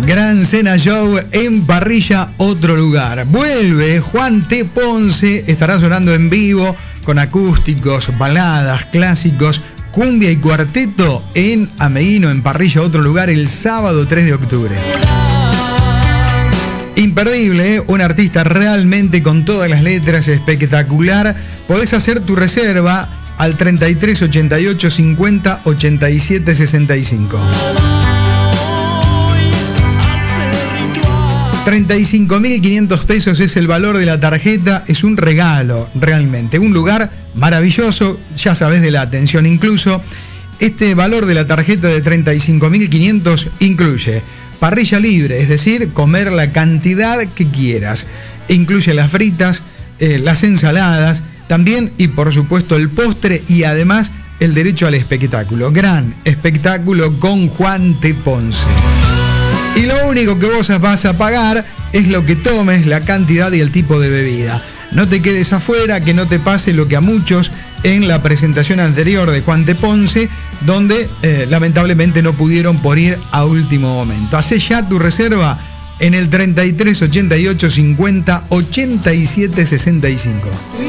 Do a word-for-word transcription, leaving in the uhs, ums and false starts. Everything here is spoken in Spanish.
Gran Cena Show en Parrilla Otro Lugar. Vuelve Juan T. Ponce, estará sonando en vivo con acústicos, baladas, clásicos, cumbia y cuarteto en Ameguino, en Parrilla Otro Lugar, el sábado tres de octubre. Imperdible, ¿eh? Un artista realmente con todas las letras, espectacular. Podés hacer tu reserva al treinta y tres ochenta y ocho cincuenta ochenta y siete sesenta y cinco. treinta y cinco mil quinientos pesos es el valor de la tarjeta, es un regalo realmente, un lugar maravilloso, ya sabes, de la atención incluso. Este valor de la tarjeta de treinta y cinco mil quinientos incluye parrilla libre, es decir, comer la cantidad que quieras. Incluye las fritas, eh, las ensaladas, también y por supuesto el postre y además el derecho al espectáculo. Gran espectáculo con Juan T. Ponce. Y lo único que vos vas a pagar es lo que tomes, la cantidad y el tipo de bebida. No te quedes afuera, que no te pase lo que a muchos en la presentación anterior de Juan T. Ponce, donde eh, lamentablemente no pudieron por ir a último momento. Hacé ya tu reserva en el treinta y tres ochenta y ocho cincuenta ochenta y siete sesenta y cinco.